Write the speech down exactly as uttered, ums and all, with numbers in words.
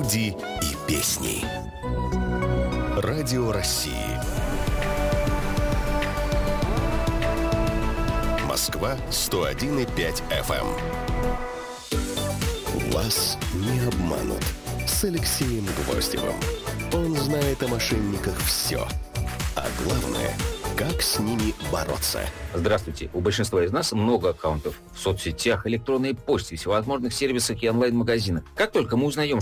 люди и песни. Радио России. Москва сто один и пять эф эм. Вас не обманут. С Алексеем Гвоздевым. Он знает о мошенниках все. А главное, как с ними бороться. Здравствуйте. У большинства из нас много аккаунтов в соцсетях, электронной почте, всевозможных сервисах и онлайн-магазинах. Как только мы узнаем,